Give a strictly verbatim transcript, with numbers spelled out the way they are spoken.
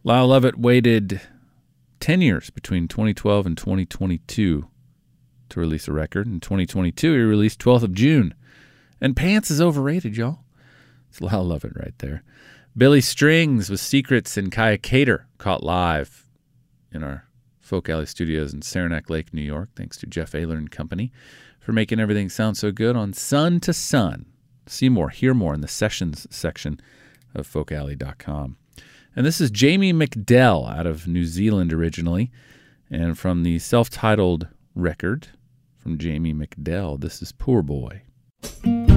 Lyle Lovett waited ten years between twenty twelve and twenty twenty-two to release a record. In twenty twenty-two, he released twelfth of June. And Pants is overrated, y'all. It's Lyle Lovett right there. Billy Strings with Secrets and Kaya Cater caught live in our Folk Alley Studios in Saranac Lake, New York. Thanks to Jeff Ayler and Company for making everything sound so good on Sun to Sun. See more, hear more in the sessions section of folk alley dot com. And this is Jamie McDell out of New Zealand originally. And from the self-titled record from Jamie McDell, this is Poor Boy.